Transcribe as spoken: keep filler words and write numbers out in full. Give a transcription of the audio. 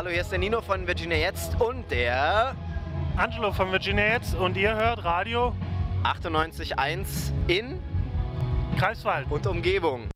Hallo, hier ist der Nino von Virginia Jetzt und der Angelo von Virginia Jetzt und ihr hört Radio achtundneunzig Komma eins in Greifswald und Umgebung.